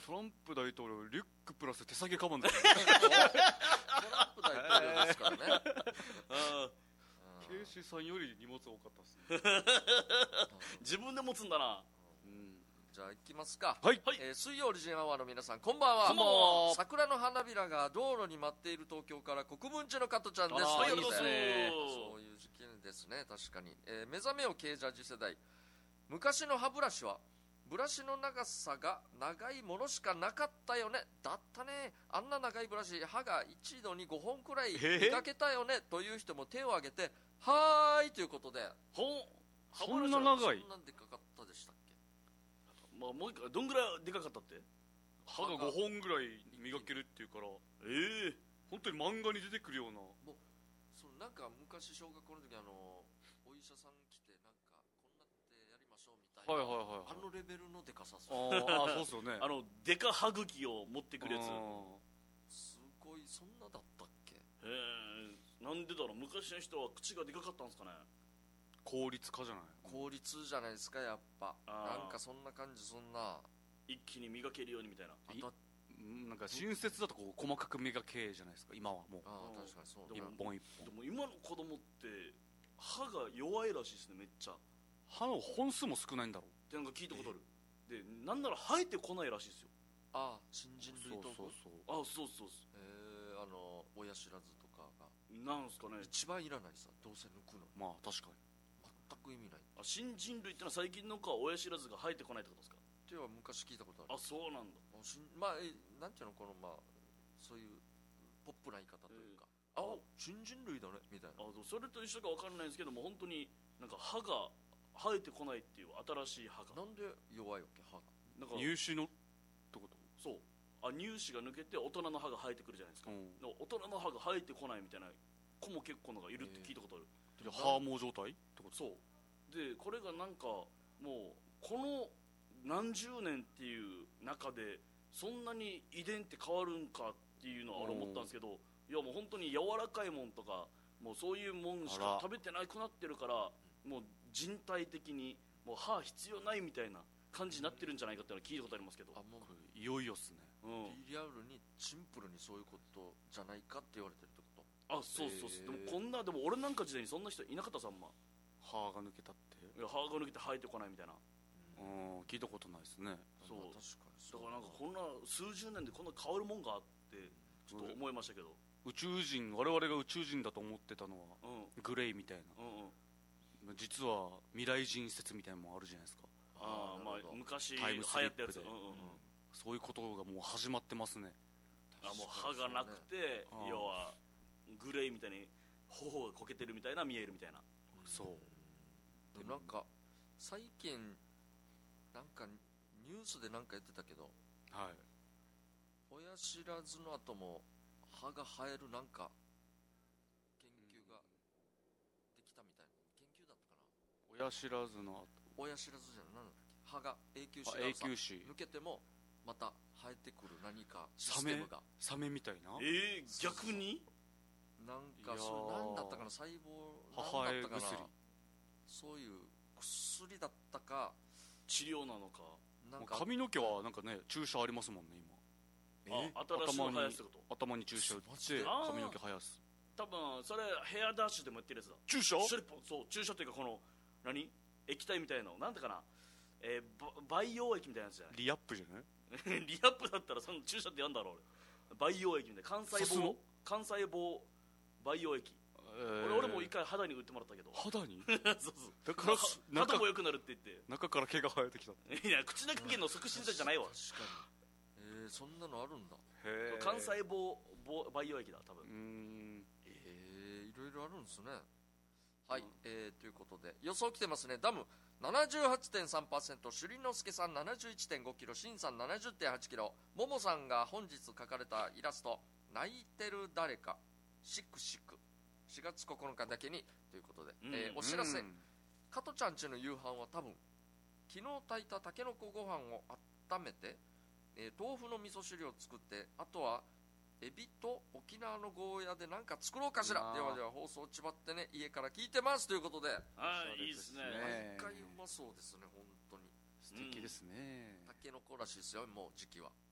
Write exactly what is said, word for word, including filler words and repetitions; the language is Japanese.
トランプ大統領リュックプラス手提げカバンだよトランプ大統領ですからね。 あケイシーさんより荷物多かったっすね。 自分で持つんだな。 うん、 じゃあ行きますか。 はい、 えー、水曜オリジンアワーの皆さん、こんばんは。 こんばんは。 桜の花びらが道路に舞っている東京から国分寺の加トちゃんです。 はい、ありがとうございます。 そういう時期ですね、確かに。えー、目覚めよケージャージ世代。昔の歯ブラシはブラシの長さが長いものしかなかったよね。だったね。あんな長いブラシ、歯が一度にごほんくらい見かけたよね、という人も手を挙げて、はーいということで。 ほんそんな長い、 そんなんでかかったでしたっけ。 まあ、もう一回どんぐらいでかかったって。 歯がごほんぐらい磨けるっていうから、 ええー、 本当に漫画に出てくるような。もうそのなんか昔小学校の時、あのお医者さん来て、なんかこんなってやりましょうみたいな、 はいはいはいはい、 あのレベルのでかさ。 ああそうっすよね。 あのデカ歯茎を持ってくるやつ。 すごい、そんなだったっけ。 へえ、なんでだろう。昔の人は口がでかかったんですかね。 効率化じゃない。 効率じゃないですか、やっぱ。なんかそんな感じ。そんな一気に磨けるようにみたいな。 あとなんか親切だとこう細かく磨けじゃないですか今は。もうああ確かにそう。 一本一本。 でも今の子供って歯が弱いらしいですね、めっちゃ。 歯の本数も少ないんだろうってなんか聞いたことある。でなんなら生えてこないらしいですよ。 ああ新人類と。 そうそうそう。 あそうそうそう。 えー、あの親知らずとかがなんすかね、 一番いらないさ、どうせ抜くの。 まあ確かに全く意味ない。 あ新人類ってのは最近の子は親知らずが生えてこないってことですか。 っては昔聞いたことある。 あそうなんだ。 あしんまあえなんていうの、このまあそういうポップな言い方というか、 えー、 あ新人類だねみたいな。 あそれと一緒か分かんないんですけども、本当になんか歯が生えてこないっていう新しい歯が。 なんで弱いわけ、歯が。 なんか入試のってこと。 そう、あ乳歯が抜けて大人の歯が生えてくるじゃないですか、うん、大人の歯が生えてこないみたいな子も結構なんかいるって聞いたことある。 じゃあ歯毛状態ってこと。 そうで、これがなんかもうこの何十年っていう中でそんなに遺伝って変わるんかっていうのは俺思ったんですけど、いやもう本当に柔らかいもんとかもうそういうもんしか食べてなくなってるから、もう人体的にもう歯必要ないみたいな感じになってるんじゃないかっていうのは聞いたことありますけど。 あもういよいよっすね、 うん、 リアルにシンプルにそういうことじゃないかって言われてるってこと。 あそうそうそう、でもこんなでも俺なんか時代にそんな人いなかったさんま。 歯が抜けたって。 いや歯が抜けて生えてこないみたいな。 うん、聞いたことないですね。 そう、 確かにだからなんかこんな数十年でこんな変わるもんがあってちょっと思いましたけど、 宇宙人、我々が宇宙人だと思ってたのは、 うん、 グレイみたいな、 うんうん、 実は未来人説みたいなのもあるじゃないですか。 ああまあ昔流タイムスリッ行ったやつ、 プで、 うんうんうん、 そういうことがもう始まってますね。 あもう歯がなくて、 ね、 要はグレイみたいに頬がこけてるみたいな見えるみたいな、 うん、そうでもなんか最近なんかニュースでなんかやってたけど、 はい、 親知らずの後も歯が生えるなんか研究ができたみたいな。研究だったかな。 親知らずの後、 親知らずじゃない、なんだっけ、歯が永久歯永が久歯抜けてもまた生えてくる何かシステムが。 サメみたいな。 えー、逆になんかそうなんだったかな、細胞母なんだったかな、 薬、 そういう薬だったか治療なのか。 なんか髪の毛はなんかね注射ありますもんね今。 えあ新しいの生やすってこと。 頭に注射打って髪の毛生やす。 多分それヘアダッシュでもやってるやつだ。 注射そう注射っていうかこの何液体みたいなのなんてかな、えー、培養液みたいなやつじゃない。 リアップじゃないリアップだったらその注射ってやんだろう俺。培養液みたいな幹細胞幹細胞培養液、えー、俺俺も一回肌に打ってもらったけど。肌にそうそうだから肌も良くなるって言って中から毛が生えてきた。 いや口中毛の促進剤じゃないわ。 確かに、えー、そんなのあるんだ。 へ幹細胞培養液だ多分。 うーん、 えー、いろいろあるんですね。はい、うん、えー、ということで予想来てますね。ダム ななじゅうはちてんさんパーセント、 朱里之助さん ななじゅういちてんごキロ、シンさん ななじゅってんはちキロ、ももさんが本日描かれたイラスト泣いてる誰かシクシクしがつここのかだけにということで、うん、えー、お知らせ、うん、加トちゃんちの夕飯は多分昨日炊いたたけのこご飯を温めて、えー、豆腐の味噌汁を作って、あとはエビと沖縄のゴーヤで何か作ろうかしら。ではでは放送ちばってね、家から聞いてますということで。 はい、いいですね。 毎回うまそうですね、本当に素敵ですね。 たけのこらしいですよ、もう時期は。